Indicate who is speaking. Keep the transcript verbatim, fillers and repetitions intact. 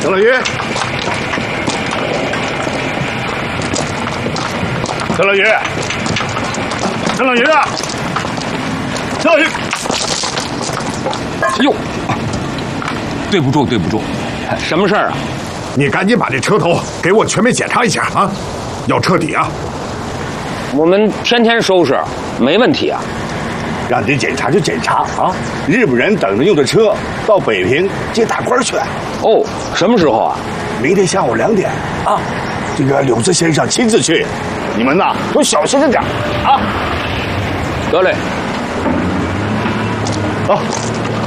Speaker 1: 陈老爷，陈老爷，陈老爷啊！陈老爷，
Speaker 2: 哎呦，对不住，对不住，什么事儿啊？
Speaker 1: 你赶紧把这车头给我全面检查一下啊！要彻底啊！
Speaker 2: 我们天天收拾，没问题啊。
Speaker 3: 让你检查就检查啊！日本人等着用的车到北平接大官去。
Speaker 2: 哦，什么时候啊？
Speaker 3: 明天下午两点啊！这个柳子先生亲自去，你们呐都小心着点啊！
Speaker 2: 得嘞。
Speaker 3: 啊。